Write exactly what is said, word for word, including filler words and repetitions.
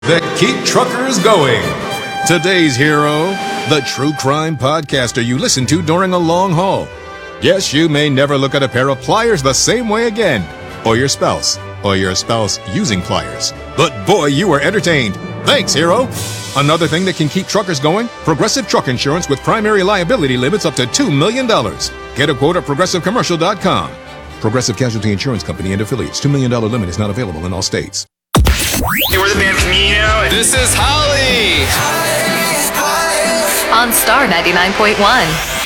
that keep truckers going. Today's hero, the true crime podcaster you listen to during a long haul. Yes, you may never look at a pair of pliers the same way again, or your spouse, or your spouse using pliers. But boy, you were entertained. Thanks, hero. Another thing that can keep truckers going, Progressive Truck Insurance with primary liability limits up to two million dollars. Get a quote at progressive commercial dot com. Progressive Casualty Insurance Company and affiliates. two million dollars limit is not available in all states. Hey, we're the band Camino. This is Holly. On Star ninety-nine point one.